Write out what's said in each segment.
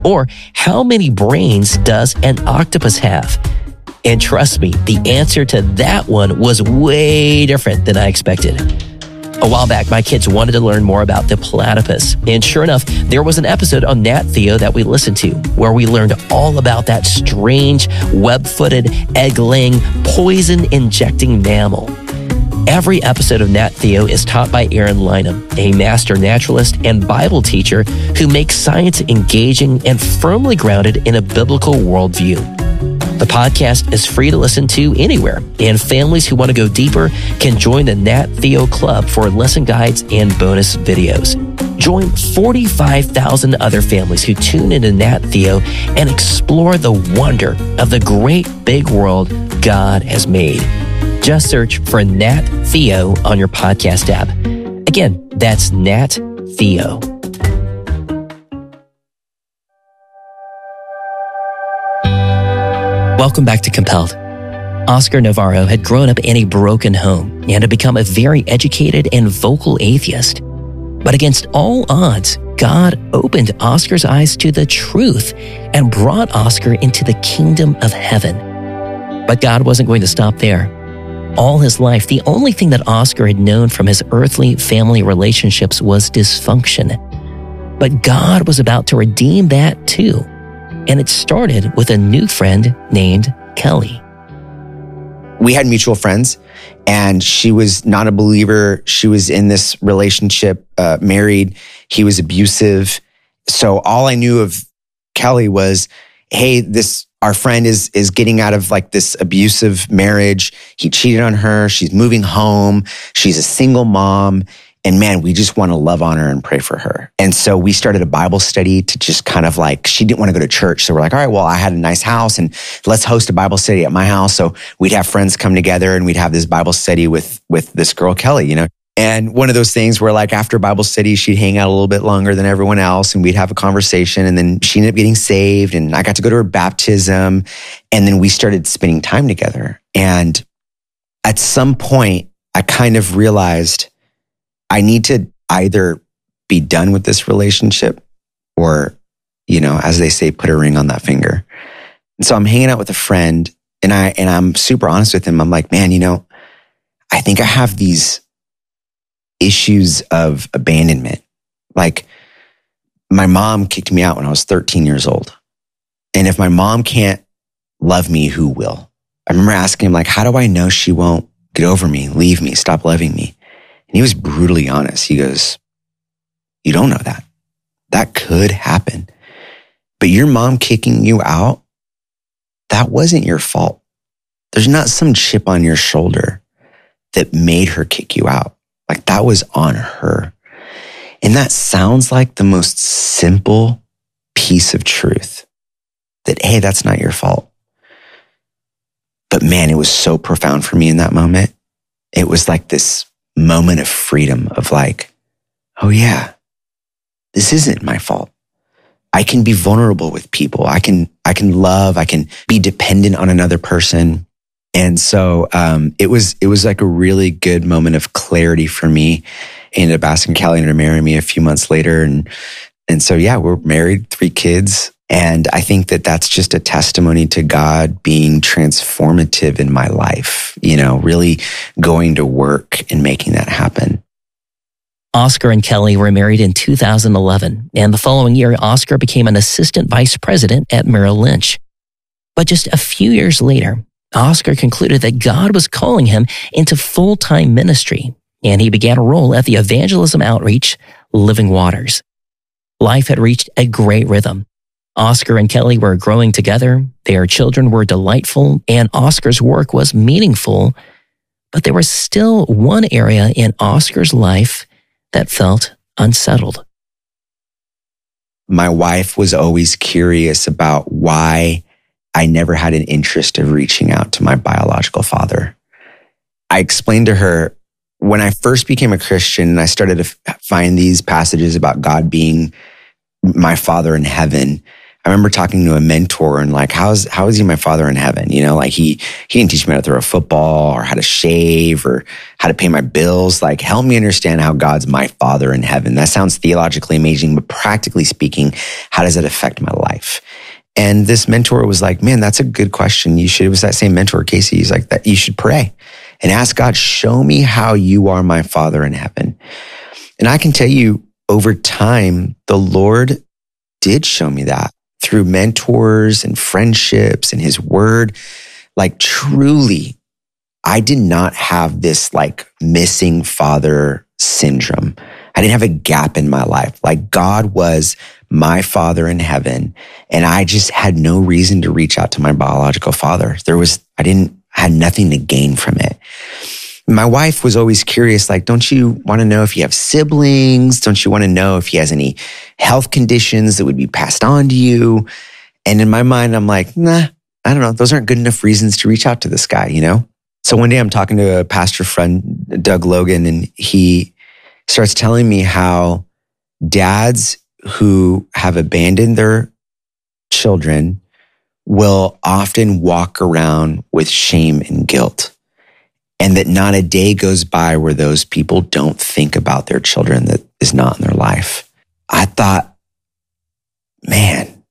Or how many brains does an octopus have? And trust me, the answer to that one was way different than I expected. A while back, my kids wanted to learn more about the platypus. And sure enough, there was an episode on Nat Theo that we listened to where we learned all about that strange, web-footed, egg-laying, poison-injecting mammal. Every episode of Nat Theo is taught by Aaron Lynham, a master naturalist and Bible teacher who makes science engaging and firmly grounded in a biblical worldview. The podcast is free to listen to anywhere, and families who want to go deeper can join the Nat Theo Club for lesson guides and bonus videos. Join 45,000 other families who tune into Nat Theo and explore the wonder of the great big world God has made. Just search for Nat Theo on your podcast app. Again, that's Nat Theo. Welcome back to Compelled. Oscar Navarro had grown up in a broken home and had become a very educated and vocal atheist. But against all odds, God opened Oscar's eyes to the truth and brought Oscar into the kingdom of heaven. But God wasn't going to stop there. All his life, the only thing that Oscar had known from his earthly family relationships was dysfunction. But God was about to redeem that too. And it started with a new friend named Kelly. We had mutual friends, and she was not a believer. She was in this relationship, married. He was abusive. So all I knew of Kelly was, hey, our friend is getting out of like this abusive marriage. He cheated on her. She's moving home. She's a single mom. And man, we just want to love on her and pray for her. And so we started a Bible study to just kind of like, she didn't want to go to church. So we're like, all right, well, I had a nice house and let's host a Bible study at my house. So we'd have friends come together and we'd have this Bible study with this girl, Kelly, you know. And one of those things where like after Bible study, she'd hang out a little bit longer than everyone else and we'd have a conversation. And then she ended up getting saved and I got to go to her baptism. And then we started spending time together. And at some point, I kind of realized I need to either be done with this relationship or, you know, as they say, put a ring on that finger. And so I'm hanging out with a friend and I'm super honest with him. I'm like, man, you know, I think I have these issues of abandonment. Like my mom kicked me out when I was 13 years old. And if my mom can't love me, who will? I remember asking him like, how do I know she won't get over me, leave me, stop loving me? And he was brutally honest. He goes, you don't know that. That could happen. But your mom kicking you out, that wasn't your fault. There's not some chip on your shoulder that made her kick you out. Like that was on her. And that sounds like the most simple piece of truth that, hey, that's not your fault. But man, it was so profound for me in that moment. It was like this moment of freedom of like, oh yeah, this isn't my fault. I can be vulnerable with people. I can love, I can be dependent on another person. And so it was like a really good moment of clarity for me. I ended up asking Kelly to marry me a few months later. And so, yeah, we're married, 3 kids. And I think that that's just a testimony to God being transformative in my life, you know, really going to work and making that happen. Oscar and Kelly were married in 2011, and the following year, Oscar became an assistant vice president at Merrill Lynch. But just a few years later, Oscar concluded that God was calling him into full-time ministry, and he began a role at the evangelism outreach, Living Waters. Life had reached a great rhythm. Oscar and Kelly were growing together, their children were delightful, and Oscar's work was meaningful, but there was still one area in Oscar's life that felt unsettled. My wife was always curious about why I never had an interest of reaching out to my biological father. I explained to her when I first became a Christian and I started to find these passages about God being my Father in heaven, I remember talking to a mentor and like, how is he my father in heaven? You know, like he didn't teach me how to throw a football or how to shave or how to pay my bills. Like, help me understand how God's my father in heaven. That sounds theologically amazing, but practically speaking, how does it affect my life? And this mentor was like, man, that's a good question. It was that same mentor, Casey. He's like, that you should pray and ask God, show me how you are my father in heaven. And I can tell you over time, the Lord did show me that through mentors and friendships and his word. Like truly, I did not have this like missing father syndrome. I didn't have a gap in my life. Like God was my father in heaven. And I just had no reason to reach out to my biological father. I had nothing to gain from it. My wife was always curious, like, don't you want to know if you have siblings? Don't you want to know if he has any health conditions that would be passed on to you? And in my mind, I'm like, nah, I don't know. Those aren't good enough reasons to reach out to this guy, you know? So one day I'm talking to a pastor friend, Doug Logan, and he starts telling me how dads who have abandoned their children will often walk around with shame and guilt. And that not a day goes by where those people don't think about their children that is not in their life. I thought, man,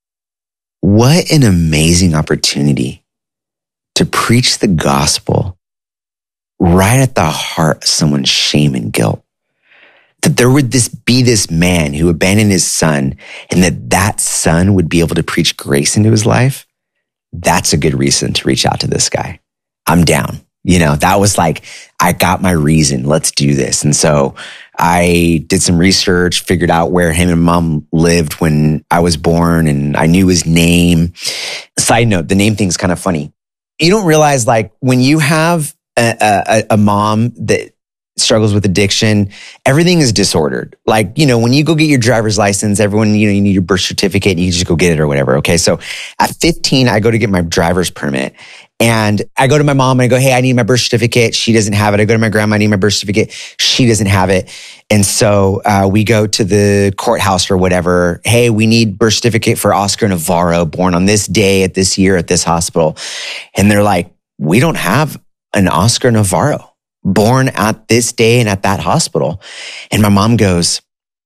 what an amazing opportunity to preach the gospel right at the heart of someone's shame and guilt. That there would be this man who abandoned his son and that son would be able to preach grace into his life. That's a good reason to reach out to this guy. I'm down. You know, that was like, I got my reason. Let's do this. And so I did some research, figured out where him and mom lived when I was born, and I knew his name. Side note, the name thing's kind of funny. You don't realize, like, when you have a mom that struggles with addiction, everything is disordered. Like, you know, when you go get your driver's license, everyone, you know, you need your birth certificate and you just go get it or whatever. Okay. So at 15, I go to get my driver's permit and I go to my mom and I go, hey, I need my birth certificate. She doesn't have it. I go to my grandma, I need my birth certificate. She doesn't have it. And so we go to the courthouse or whatever. Hey, we need birth certificate for Oscar Navarro, born on this day at this year at this hospital. And they're like, we don't have an Oscar Navarro born at this day and at that hospital. And my mom goes,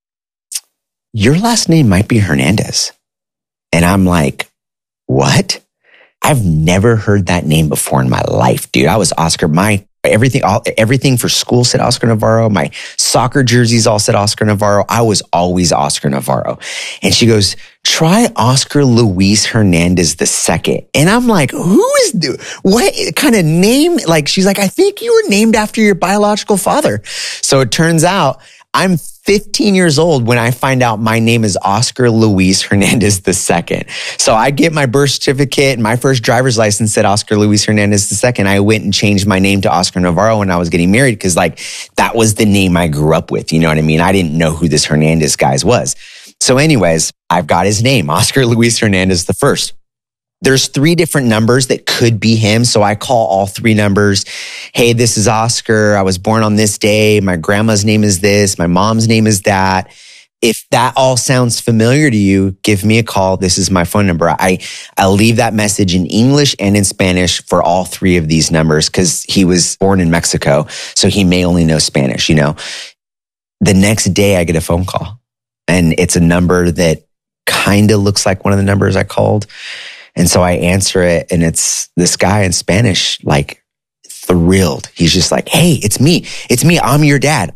your last name might be Hernandez. And I'm like, what? I've never heard that name before in my life, dude. I was Oscar. Everything for school said Oscar Navarro. My soccer jerseys all said Oscar Navarro. I was always Oscar Navarro. And she goes, try Oscar Luis Hernandez II. And I'm like, what kind of name? Like, she's like, I think you were named after your biological father. So it turns out I'm 15 years old when I find out my name is Oscar Luis Hernandez II. So I get my birth certificate and my first driver's license said Oscar Luis Hernandez II. I went and changed my name to Oscar Navarro when I was getting married because like that was the name I grew up with. You know what I mean? I didn't know who this Hernandez guy was. So anyways, I've got his name, Oscar Luis Hernandez I. There's 3 different numbers that could be him. So I call all 3 numbers. Hey, this is Oscar. I was born on this day. My grandma's name is this. My mom's name is that. If that all sounds familiar to you, give me a call. This is my phone number. I'll leave that message in English and in Spanish for all 3 of these numbers because he was born in Mexico. So he may only know Spanish, you know. The next day I get a phone call and it's a number that kind of looks like one of the numbers I called. And so I answer it and it's this guy in Spanish, like thrilled. He's just like, hey, it's me. It's me. I'm your dad.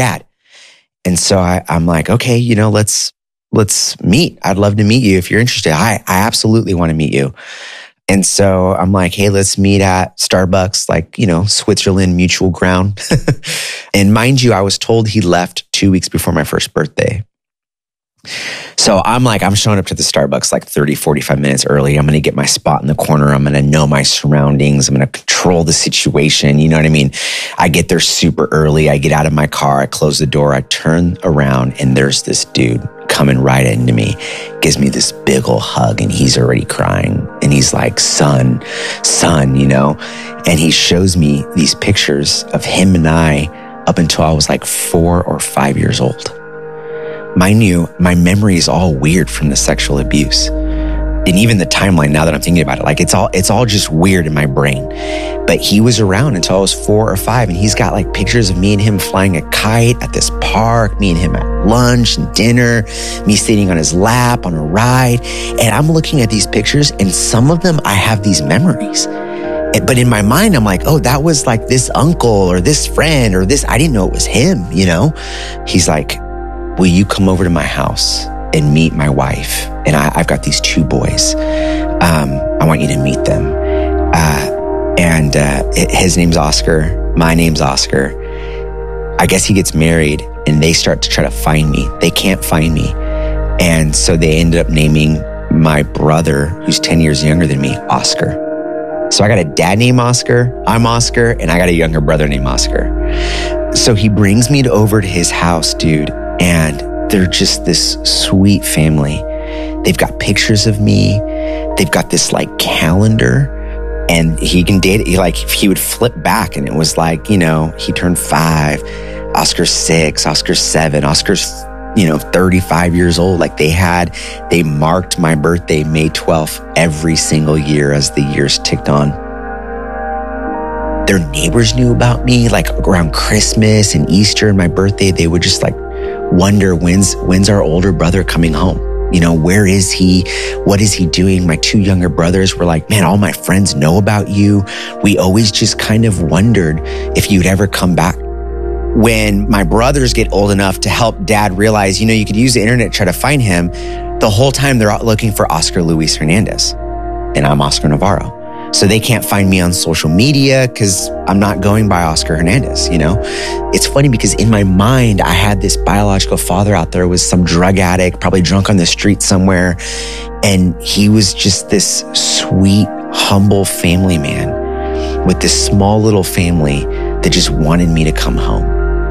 And so I'm like, okay, you know, let's meet. I'd love to meet you if you're interested. I absolutely want to meet you. And so I'm like, hey, let's meet at Starbucks, like, you know, Switzerland, mutual ground. And mind you, I was told he left 2 weeks before my first birthday. So I'm showing up to the Starbucks like 30, 45 minutes early. I'm going to get my spot in the corner. I'm going to know my surroundings. I'm going to control the situation. You know what I mean? I get there super early. I get out of my car. I close the door. I turn around and there's this dude coming right into me, gives me this big ol' hug and he's already crying. And he's like, son, you know, and he shows me these pictures of him and I up until I was like 4 or 5 years old. Mind you, my memory is all weird from the sexual abuse. And even the timeline, now that I'm thinking about it, like it's all just weird in my brain. But he was around until I was 4 or 5, and he's got like pictures of me and him flying a kite at this park, me and him at lunch and dinner, me sitting on his lap on a ride. And I'm looking at these pictures, and some of them I have these memories. But in my mind, I'm like, oh, that was like this uncle or this friend or this. I didn't know it was him, you know? He's like, will you come over to my house and meet my wife? And I've got these 2 boys. I want you to meet them. His name's Oscar. My name's Oscar. I guess he gets married, and they start to try to find me. They can't find me. And so they ended up naming my brother, who's 10 years younger than me, Oscar. So I got a dad named Oscar, I'm Oscar, and I got a younger brother named Oscar. So he brings me over to his house, dude, and they're just this sweet family. They've got pictures of me. They've got this like calendar, and he can date it. He would flip back, and it was like, you know, he turned 5, Oscar's 6, Oscar's 7, Oscar's 35 years old. Like they marked my birthday, May 12th, every single year as the years ticked on. Their neighbors knew about me, like around Christmas and Easter and my birthday. They would just like wonder, when's our older brother coming home? You know, where is he? What is he doing? My 2 younger brothers were like, man, all my friends know about you. We always just kind of wondered if you'd ever come back. When my brothers get old enough to help dad realize, you could use the internet to try to find him, the whole time they're out looking for Oscar Luis Hernandez. And I'm Oscar Navarro. So they can't find me on social media because I'm not going by Oscar Hernandez, It's funny because in my mind, I had this biological father out there was some drug addict, probably drunk on the street somewhere. And he was just this sweet, humble family man with this small little family that just wanted me to come home.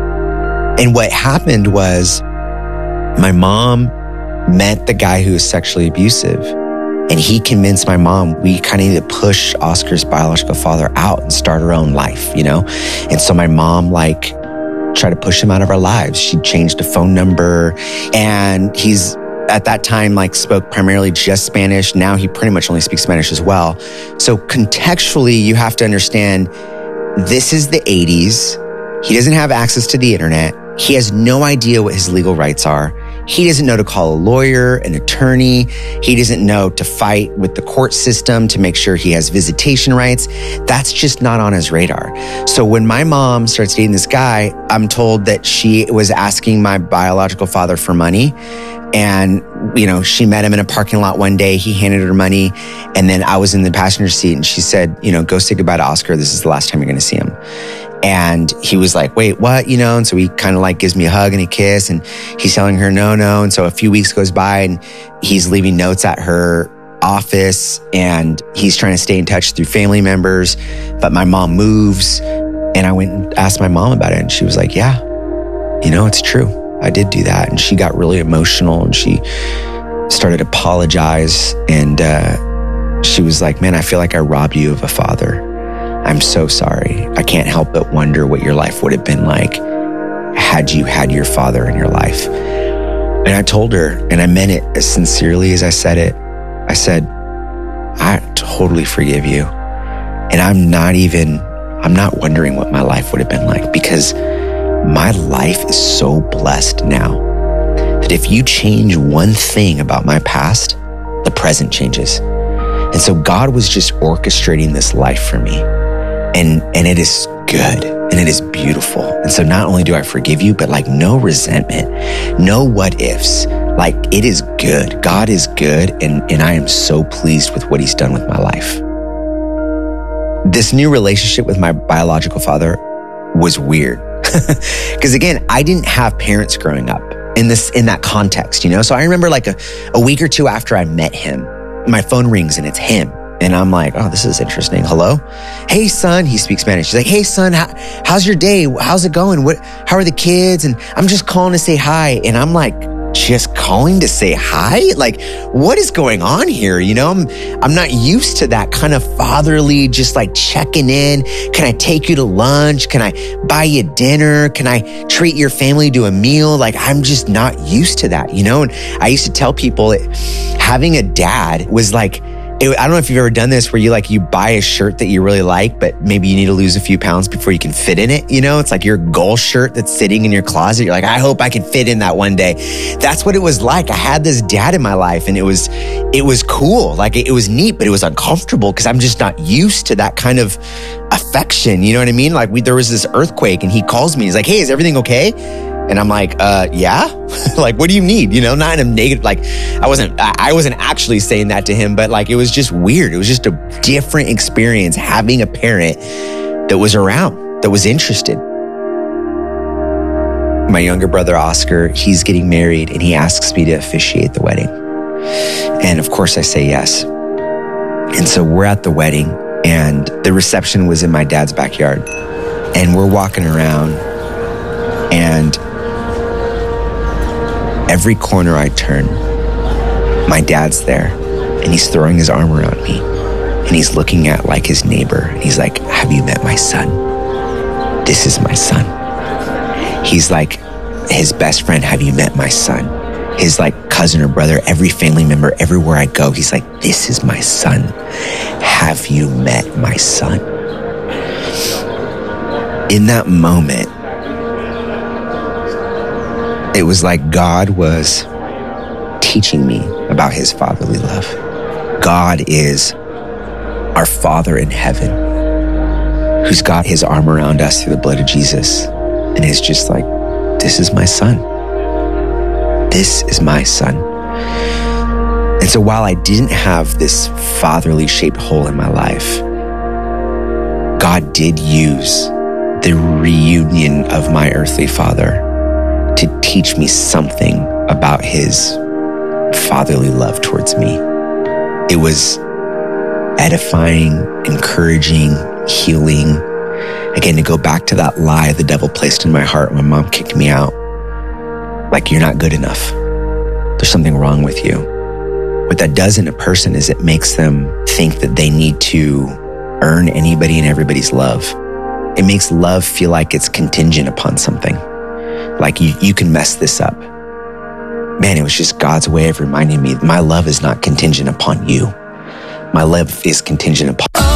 And what happened was my mom met the guy who was sexually abusive, and he convinced my mom we kind of need to push Oscar's biological father out and start our own life, And so my mom tried to push him out of our lives. She changed a phone number, and he's at that time spoke primarily just Spanish. Now he pretty much only speaks Spanish as well. So contextually, you have to understand this is the 80s. He doesn't have access to the internet. He has no idea what his legal rights are. He doesn't know to call a lawyer, an attorney. He doesn't know to fight with the court system to make sure he has visitation rights. That's just not on his radar. So when my mom starts dating this guy, I'm told that she was asking my biological father for money. And, she met him in a parking lot one day. He handed her money. And then I was in the passenger seat, and she said, go say goodbye to Oscar. This is the last time you're going to see him. And he was like, wait, what? And so he kind of gives me a hug and a kiss, and he's telling her no. And so a few weeks goes by, and he's leaving notes at her office, and he's trying to stay in touch through family members. But my mom moves, and I went and asked my mom about it. And she was like, yeah, it's true. I did do that. And she got really emotional, and she started to apologize. And she was like, man, I feel like I robbed you of a father. I'm so sorry. I can't help but wonder what your life would have been like had you had your father in your life. And I told her, and I meant it as sincerely as I said it. I said, I totally forgive you. And I'm not wondering what my life would have been like, because my life is so blessed now that if you change one thing about my past, the present changes. And so God was just orchestrating this life for me. And it is good, and it is beautiful. And so not only do I forgive you, but no resentment, no what ifs. It is good. God is good. And I am so pleased with what he's done with my life. This new relationship with my biological father was weird. Because again, I didn't have parents growing up in that context, So I remember a week or two after I met him, my phone rings and it's him. And I'm like, oh, this is interesting. Hello? Hey, son. He speaks Spanish. He's like, hey, son, how's your day? How's it going? How are the kids? And I'm just calling to say hi. And I'm like, just calling to say hi? Like, what is going on here? You know, I'm not used to that kind of fatherly, just like checking in. Can I take you to lunch? Can I buy you dinner? Can I treat your family to a meal? Like, I'm just not used to that, you know? And I used to tell people that having a dad was like, I don't know if you've ever done this where you buy a shirt that you really like, but maybe you need to lose a few pounds before you can fit in it. You know, it's like your goal shirt that's sitting in your closet. You're like, I hope I can fit in that one day. That's what it was like. I had this dad in my life and it was cool. Like it was neat, but it was uncomfortable because I'm just not used to that kind of affection. You know what I mean? Like there was this earthquake and he calls me. He's like, hey, is everything okay? And I'm like, yeah, like, what do you need? You know, not in a negative, like I wasn't actually saying that to him, but like, it was just weird. It was just a different experience having a parent that was around, that was interested. My younger brother, Oscar, he's getting married and he asks me to officiate the wedding. And of course I say yes. And so we're at the wedding and the reception was in my dad's backyard and we're walking around and every corner I turn, my dad's there and he's throwing his arm around me and he's looking at like his neighbor. And he's like, have you met my son? This is my son. He's like his best friend. Have you met my son? His like cousin or brother, every family member, everywhere I go, he's like, this is my son. Have you met my son? In that moment, it was like God was teaching me about his fatherly love. God is our Father in heaven who's got his arm around us through the blood of Jesus and is just like, this is my son. This is my son. And so while I didn't have this fatherly shaped hole in my life, God did use the reunion of my earthly father to teach me something about his fatherly love towards me. It was edifying, encouraging, healing. Again, to go back to that lie the devil placed in my heart when my mom kicked me out. Like, you're not good enough. There's something wrong with you. What that does in a person is it makes them think that they need to earn anybody and everybody's love. It makes love feel like it's contingent upon something. Like you can mess this up. Man, it was just God's way of reminding me my love is not contingent upon you. My love is contingent upon